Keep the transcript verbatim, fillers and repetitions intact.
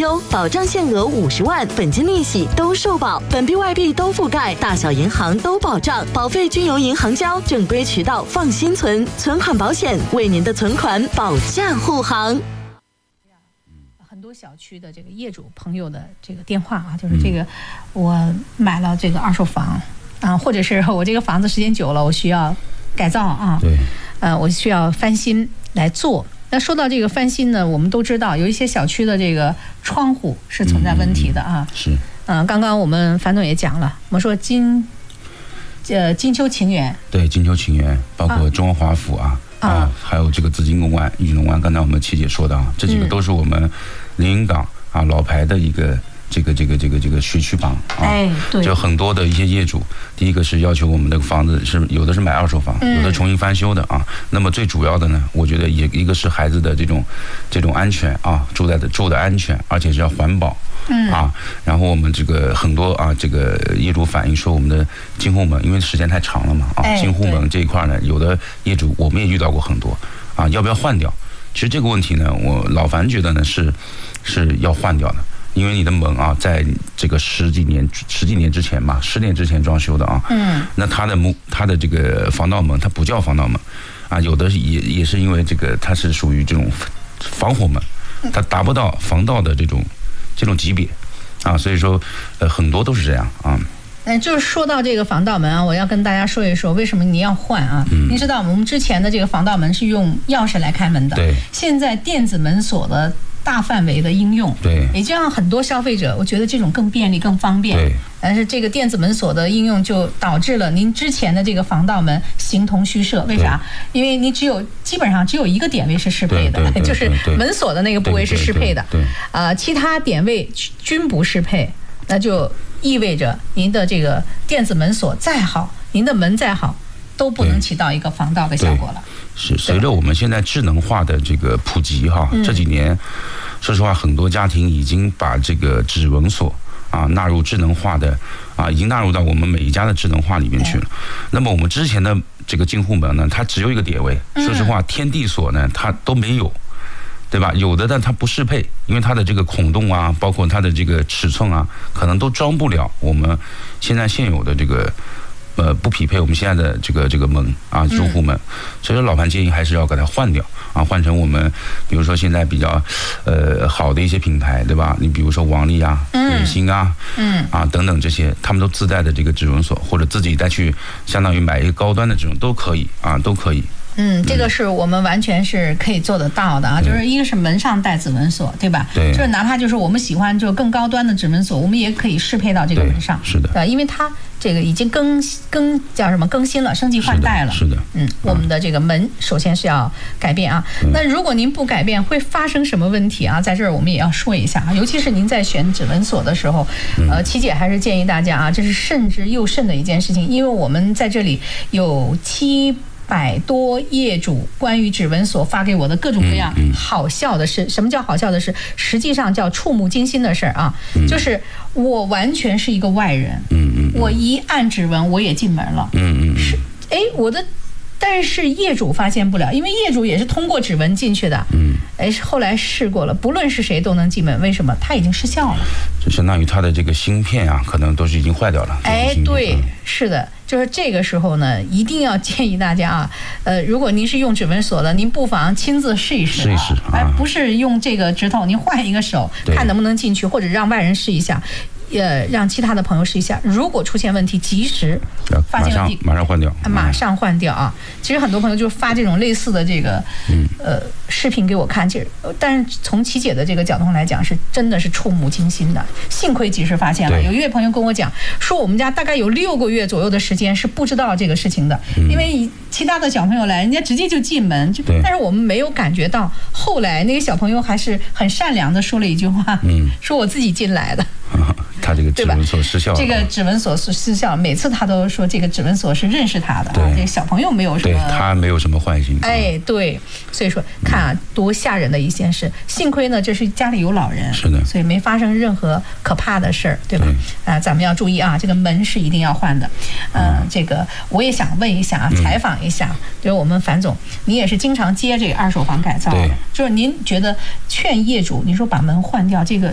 修，保障限额五十万，本金利息都受保，本币外币都覆盖，大小银行都保障，保费均由银行交，正规渠道放心存，存款保险为您的存款保驾护航。 很多小区的这个业主朋友的这个电话啊，就是这个我买了这个二手房啊，或者是我这个房子时间久了，我需要改造啊，对，呃，我需要翻新来做。那说到这个翻新呢，我们都知道有一些小区的这个窗户是存在问题的啊。 是。 嗯、呃，刚刚我们樊总也讲了，我们说金，呃，金秋情缘。对， 金秋情缘，包括中华华府啊。啊啊，还有这个紫金龙湾、玉龙湾，刚才我们琪姐说的啊，这几个都是我们连云港啊老牌的一个这个这个这个这个学区房啊，哎，对，就很多的一些业主，第一个是要求我们的房子是有的是买二手房，有的重新翻修的啊。那么最主要的呢，我觉得也一个是孩子的这种这种安全啊，住在的住的安全，而且是要环保。嗯啊，然后我们这个很多啊，这个业主反映说我们的进户门，因为时间太长了嘛啊，进户门这一块呢，有的业主我们也遇到过很多啊，要不要换掉？其实这个问题呢，我老樊觉得呢是是要换掉的，因为你的门啊，在这个十几年十几年之前嘛，十年之前装修的啊，嗯，那它的木它的这个防盗门，它不叫防盗门啊，有的也也是因为这个它是属于这种防火门，它达不到防盗的这种。这种级别，啊，所以说，呃，很多都是这样啊。嗯，就是说到这个防盗门啊，我要跟大家说一说，为什么你要换啊？嗯，您知道我们之前的这个防盗门是用钥匙来开门的，对，现在电子门锁的大范围的应用，对，也就让很多消费者，我觉得这种更便利、更方便。对，但是这个电子门锁的应用就导致了您之前的这个防盗门形同虚设。为啥？因为你只有基本上只有一个点位是适配的，就是门锁的那个部位是适配的，对，啊、呃，其他点位均不适配，那就意味着您的这个电子门锁再好，您的门再好，都不能起到一个防盗的效果了。是，随着我们现在智能化的这个普及哈，这几年，说实话，很多家庭已经把这个指纹锁啊纳入智能化的啊，已经纳入到我们每一家的智能化里面去了。那么我们之前的这个进户门呢，它只有一个点位，说实话，天地锁呢它都没有，对吧？有的但它不适配，因为它的这个孔洞啊，包括它的这个尺寸啊，可能都装不了我们现在现有的这个。呃，不匹配我们现在的这个这个门啊，入户门，所以说老樊建议还是要给它换掉啊，换成我们比如说现在比较呃好的一些品牌，对吧？你比如说王力啊、远星啊、嗯啊等等这些，他们都自带的这个指纹锁，或者自己再去相当于买一个高端的指纹都可以啊，都可以。嗯，这个是我们完全是可以做得到的啊，就是一个是门上带指纹锁，对吧？对，就是哪怕就是我们喜欢就更高端的指纹锁，我们也可以适配到这个门上。是的，呃，因为它这个已经更更叫什么更新了，升级换代了。是的，嗯，我们的这个门首先是要改变啊。那如果您不改变，会发生什么问题啊？在这儿我们也要说一下啊，尤其是您在选指纹锁的时候，呃，琪姐还是建议大家啊，这是慎之又慎的一件事情，因为我们在这里有七。百多业主关于指纹锁发给我的各种各样好笑的事，什么叫好笑的事？实际上叫触目惊心的事啊！就是我完全是一个外人，我一按指纹我也进门了，是哎我的。但是业主发现不了，因为业主也是通过指纹进去的。嗯，哎，后来试过了，不论是谁都能进门，为什么？它已经失效了，就相当于它的这个芯片啊，可能都是已经坏掉了。哎，对，是的，就是这个时候呢，一定要建议大家啊，呃，如果您是用指纹锁的，您不妨亲自试一试，试一试，哎，不是用这个指头，您换一个手，看能不能进去，或者让外人试一下。呃，让其他的朋友试一下，如果出现问题，及时发现问题，马上换掉，马上换掉啊！其实很多朋友就发这种类似的这个，呃，视频给我看，其实，但是从琪姐的这个角度来讲，是真的是触目惊心的。幸亏及时发现了。有一位朋友跟我讲说，我们家大概有六个月左右的时间是不知道这个事情的，因为其他的小朋友来，人家直接就进门，就但是我们没有感觉到。后来那个小朋友还是很善良的说了一句话，嗯，说我自己进来的。他这个指纹锁失效了，这个指纹锁是失效，每次他都说这个指纹锁是认识他的，这个小朋友没有什么，对他没有什么坏心。哎，对，所以说看啊，多吓人的一件事。幸亏呢，这是家里有老人，是的，所以没发生任何可怕的事儿，对吧？啊，咱们要注意啊，这个门是一定要换的。嗯，这个我也想问一下啊，采访一下，就是我们樊总，你也是经常接这个二手房改造的，就是您觉得劝业主，你说把门换掉，这个